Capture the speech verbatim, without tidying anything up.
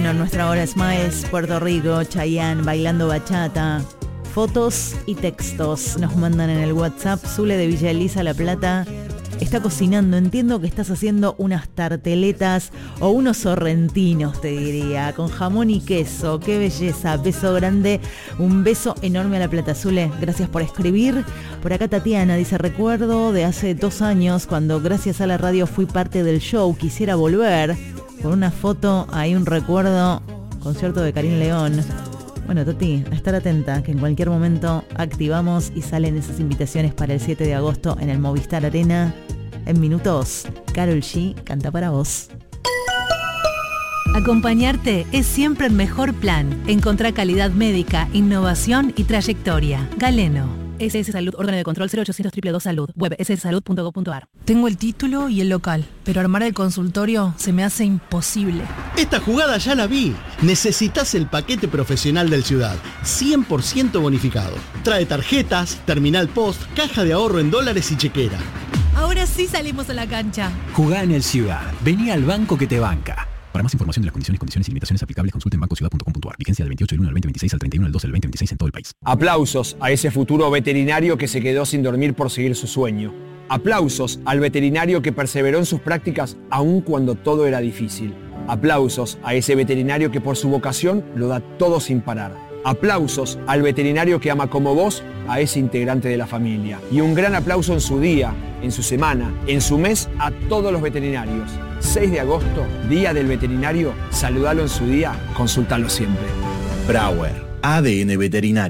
Bueno, en nuestra hora Smiles, Puerto Rico, Chayanne bailando bachata. Fotos y textos nos mandan en el WhatsApp. Zule de Villa Elisa, La Plata, está cocinando. Entiendo que estás haciendo unas tarteletas o unos sorrentinos, te diría, con jamón y queso. ¡Qué belleza! Beso grande, un beso enorme a La Plata. Zule, gracias por escribir. Por acá Tatiana dice, recuerdo de hace dos años cuando gracias a la radio fui parte del show. Quisiera volver. Con una foto, hay un recuerdo, concierto de Karim León. Bueno, Toti, a estar atenta, que en cualquier momento activamos y salen esas invitaciones para el siete de agosto en el Movistar Arena. En minutos, Karol G canta para vos. Acompañarte es siempre el mejor plan. Encontrá calidad médica, innovación y trayectoria. Galeno. S S Salud, órgano de control cero ochocientos dos dos dos Salud. Web ese ese salud punto com punto a r. Tengo el título y el local, pero armar el consultorio se me hace imposible. Esta jugada ya la vi. Necesitas el paquete profesional del Ciudad, cien por ciento bonificado. Trae tarjetas, terminal post, caja de ahorro en dólares y chequera. Ahora sí salimos a la cancha. Jugá en el Ciudad. Vení al banco que te banca. Para más información de las condiciones, condiciones y limitaciones aplicables, consulte en banco ciudad punto com punto a r. Vigencia del veintiocho del uno al veinte veintiséis al treinta y uno del doce del veinte veintiséis en todo el país. Aplausos a ese futuro veterinario que se quedó sin dormir por seguir su sueño. Aplausos al veterinario que perseveró en sus prácticas aun cuando todo era difícil. Aplausos a ese veterinario que por su vocación lo da todo sin parar. Aplausos al veterinario que ama como vos a ese integrante de la familia. Y un gran aplauso en su día, en su semana, en su mes a todos los veterinarios. seis de agosto, Día del Veterinario. Saludalo en su día, consultalo siempre. Brauer, A D N Veterinario.